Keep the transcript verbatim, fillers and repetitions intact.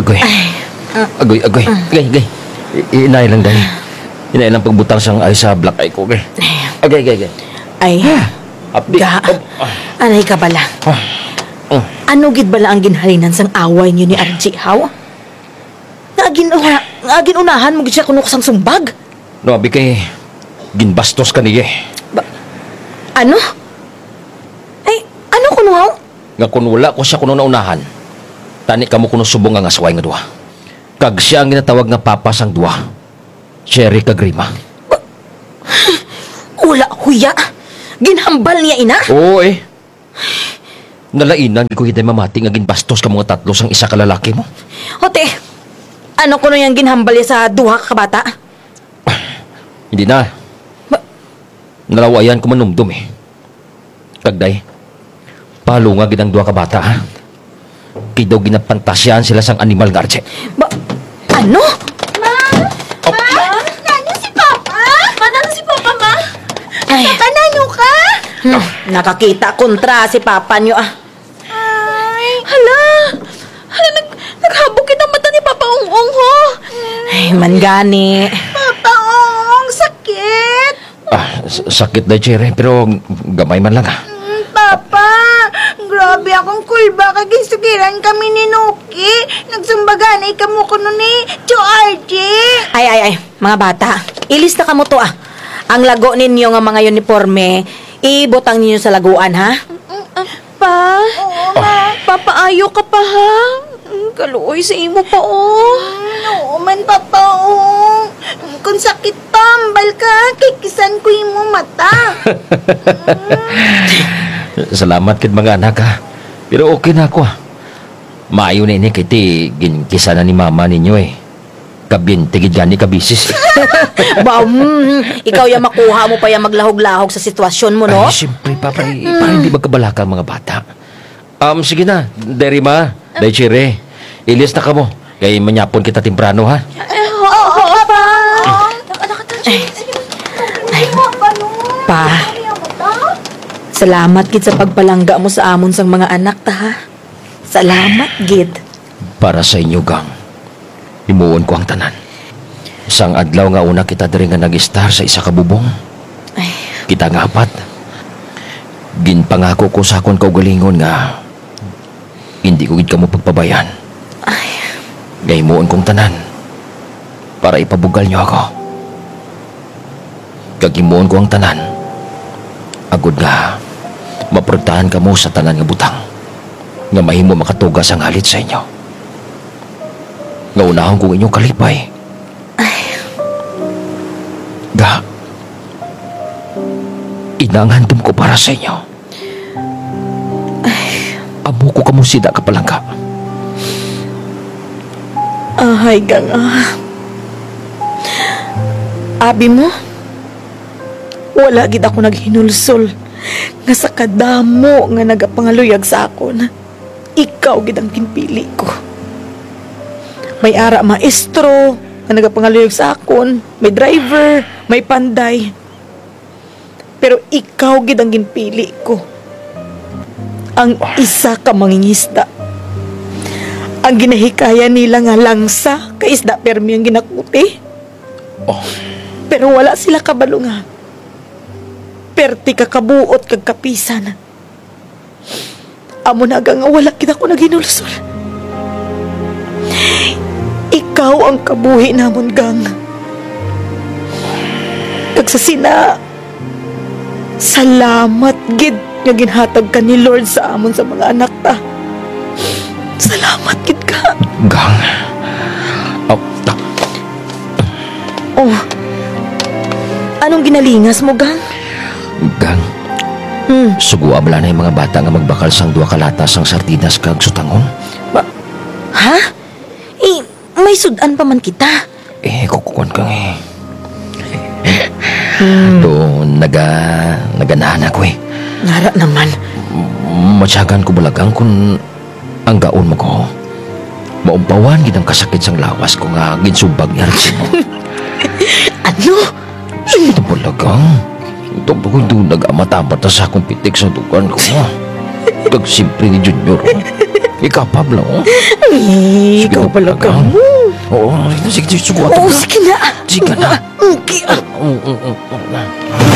Agoy. Ay. Uh, Agoy, agoy. Gay, gay. I- Inay lang, gay. Inay lang pagbutang siyang ay sa black eye ko, gay. Agay, gay, gay. Ay. Happy. Ga. Oh, ah. Anay ka bala. Ah. Oh. Ano gid bala ang ginhalinan sang away niyo ni R J, haw? Nga ginuna, nga ginunahan mo gid siya kuno sang sumbag. No, abi kay ginbastos ka niya. Ba, ano? Ay, ano kuno haw? Nga kung wala ko siya kuno naunahan, tani ka mo kuno subong nga asway nga duwa. Kag siya ang ginatawag nga papa sang duwa. Cherry Kagrima. Wala, huya. Ginhambal niya ina? Oo eh. Nalainan ko hiday mamati nga ginbastos ka mga tatlo sang isa ka lalaki mo. Ote, ano kuno yung ginhambal niya sa duha ka bata? Hindi na. Ba- Nalawayan ko manumdum eh. Kagday, palo nga ginang duwa ka bata ha. Kay daw ginapantasyan sila sang animal nga arche. Ba, ano? Ma! Ma! Nanyo si Papa? Ma, nanyo si Papa, Ma? Ay, Papa, nanyo ka? hmm, nakakita kontra si papa niyo ah. Ay. Hala! Hala, nag, naghabukit ang mata ni Papa Ong-Ong, ho. Ay, mangani. Papa Ong, sakit. Ah, s- sakit na Cherry, pero gamay man lang ha. Mm, Papa, grabe akong kulba kag ginsugiran kami ni Nuki. Nagsumbagan ay kamo kuno ni Tio R J. Ay, ay, ay, mga bata, ilista ka mo to ah. Ang lago ninyo nga mga uniforme, ibutang ninyo sa laguan ha. Pa, oo, ma. Papaayo ka pa, ha? Mm, Kaluoy sa imo pa, oh. Oo man, Papa, oh. Kung sakit pa, ambal ka, kikisan ko imo mata. Salamat kid mga anak ha. Pero okay na ako ha. Maayo na ini kay ti ginkisa na ni mama ninyo eh. Kabinti gid gani kabisis. Ba, mm, ikaw yung makuha mo pa yung maglahog-lahog sa sitwasyon mo, no? Ay, siyempre, papa, eh, para hindi magkabalaka ang mga bata. Um, sige na, Dari ma, Day Chire, ilis na ka mo. Kaya manyapon kita temprano, ha? Oo, oo, pa. Pa, salamat gid sa pagpalangga mo sa amon sang mga anak ta, ha? Salamat gid. Para sa inyo, gang. Himuon ko ang tanan. Sang adlaw nga una kita diri nga nag-star sa isa ka bubong. Ay, Kita nga apat. Ginpangako ko sa akon kaugalingon nga hindi ko gid kamo pagpabayan. ay, Gahimuon kong tanan para ipabugal niyo ako. Kagimuon ko ang tanan. Agud nga maprotektahan kamo sa tanan nga butang nga mahimo makatugas ang halit sa inyo. Nga unahon kong inyong kalipay. Ga, inanghandom ko para sa inyo. Amo ko kamusida ka palangga. ahay gang ah. Abi mo, wala gid ako naghinulsol nga sa kadamo nga nagapangaluyag sa akon. Ikaw gid ang pinpili ko. May ara maestro nga nagapangaluyag sa akon, may driver, may panday. Pero ikaw gid ang ginpili ko. Ang isa ka mangingisda. Ang ginahikaya nila nga langsa, ka isda permi ang ginakuti. Oh, Pero wala sila kabalo nga. Perti ka kabuot kag kapisan. Amo na nga wala kita ko naghinulsol. Ikaw ang kabuhi namon, gang. Kag sa sina, salamat gid nga ginhatag ka ni Lord sa amon sa mga anak ta. Salamat gid ka. gang. Oh, ah, Oh, anong ginalingas mo, gang? gang. Hmm, Suguwa bala na yung mga bata nga magbakal sang duwa kalatas sang sardinas kag sutangon. ba? Ha? Eh, may sudan pa man kita. Eh, kukukuan kang eh. Doon, naga, naganahan ako eh. Ngara naman. Matyagan ko balagang kung ang gaon mo ko. Maumpawan gid ang kasakit sang lawas ko nga ginsubag ni Archie mo. Ano? Ito balagang. Ito ba kung doon nag-amat-amat sa akong pitik sa dukan ko. Kag simple ni Junior. Ikaw, Pablo. Ay, ikaw pala ka mo. Oo, sige, sige, suguatan Oo, ka. sige na. Sige na. Okay,